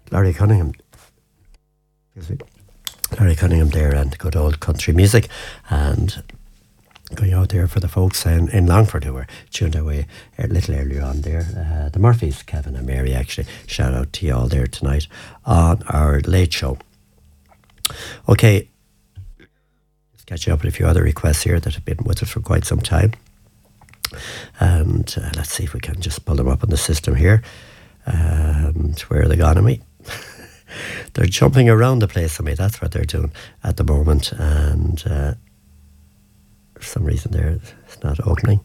Larry Cunningham. Larry Cunningham there, and good old country music, and going out there for the folks in Longford who were tuned away a little earlier on there. The Murphys, Kevin and Mary, actually. Shout out to you all there tonight on our late show. Okay, let's catch you up with a few other requests here that have been with us for quite some time. And let's see if we can just pull them up on the system here. And where are they gone on me? They're jumping around the place on me. That's what they're doing at the moment. And for some reason there, it's not opening.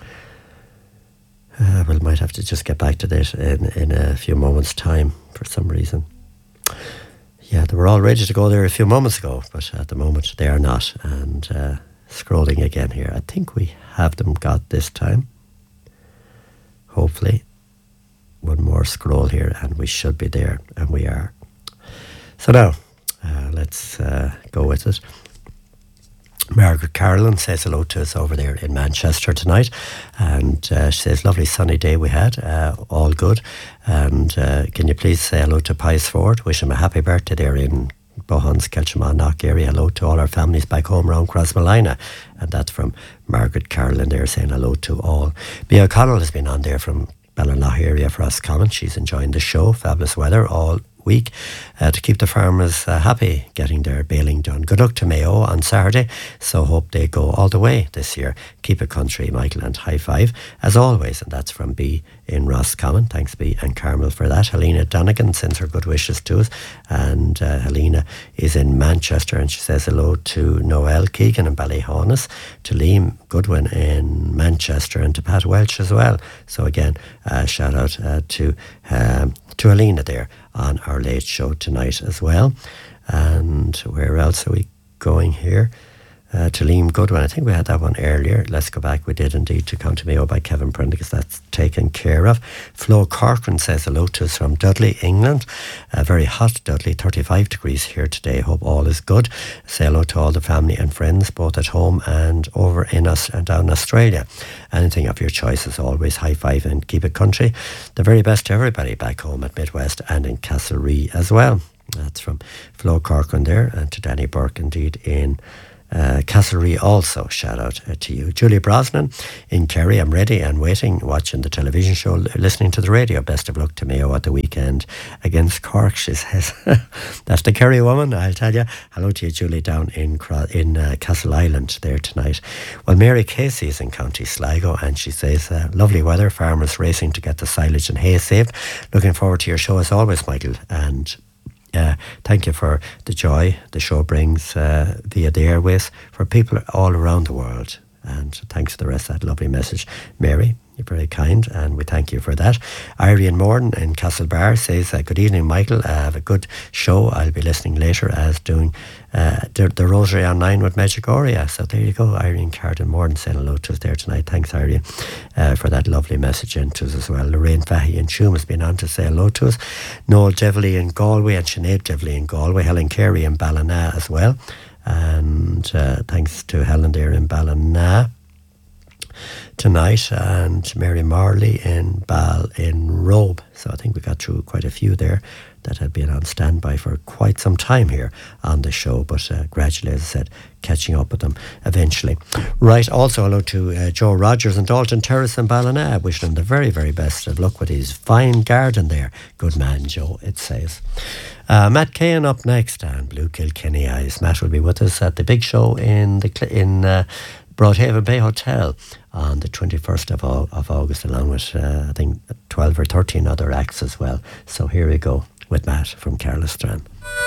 We might have to just get back to this in a few moments' time for some reason. Yeah, they were all ready to go there a few moments ago, but at the moment they are not. And scrolling again here. I think we have them got this time. Hopefully. One more scroll here and we should be there, and we are. So now, let's go with it. Margaret Carolyn says hello to us over there in Manchester tonight, and she says lovely sunny day we had, all good, and can you please say hello to Pies Ford, wish him a happy birthday there in Bohans, Kelchaman, Knock area. Hello to all our families back home around Crossmalina, and that's from Margaret Carolyn there saying hello to all. Bea O'Connell has been on there from Ballinlough area for Roscommon. She's enjoying the show, fabulous weather all week to keep the farmers happy getting their baling done. Good luck to Mayo on Saturday, so hope they go all the way this year. Keep it country, Michael, and high five as always. And that's from B in Roscommon. Thanks B and Carmel for that. Helena Donegan sends her good wishes to us, and Helena is in Manchester and she says hello to Noel Keegan in Ballyhonus, to Liam Goodwin in Manchester, and to Pat Welch as well. So again, shout out to Helena there on our late show tonight as well. And where else are we going here? To Liam Goodwin, I think we had that one earlier. Let's go back. We did indeed, to County Mayo by Kevin Prendergast. That's taken care of. Flo Corcoran says hello to us from Dudley, England. Very hot Dudley, 35 degrees here today. Hope all is good. Say hello to all the family and friends, both at home and over in us and down Australia. Anything of your choice as always. High five and keep it country. The very best to everybody back home at Midwest and in Castlerea as well. That's from Flo Corcoran there, and to Danny Burke indeed in Castlerea also. Shout out to you. Julie Brosnan in Kerry. I'm ready and waiting, watching the television show, listening to the radio. Best of luck to Mayo at the weekend against Cork, she says. That's the Kerry woman, I'll tell you. Hello to you, Julie, down in Castle Island there tonight. Well, Mary Casey is in County Sligo, and she says lovely weather, farmers racing to get the silage and hay saved. Looking forward to your show as always, Michael, and thank you for the joy the show brings via the airways for people all around the world. And thanks for the rest of that lovely message, Mary. You're very kind, and we thank you for that. Irene Morton in Castlebar says, good evening, Michael. Have a good show. I'll be listening later as doing the Rosary on 9 with Medjugorje. So there you go, Irene Carden Morton saying hello to us there tonight. Thanks, Irene, for that lovely message into us as well. Lorraine Fahy in Tuam has been on to say hello to us. Noel Devley in Galway, and Sinead Devley in Galway. Helen Carey in Ballina as well. And thanks to Helen there in Ballina tonight, and Mary Marley in Ball in Robe. So I think we got through quite a few there that had been on standby for quite some time here on the show, but gradually, as I said, catching up with them eventually. Right, also hello to Joe Rogers and Dalton Terrace in Ballina. Wishing him the very, very best of luck with his fine garden there. Good man, Joe, it says. Matt Cahan up next, and Blue Kilkenny Eyes. Matt will be with us at the big show in Broadhaven Bay Hotel on the 21st of August, along with I think 12 or 13 other acts as well. So here we go with Matt from Carlisle Strand.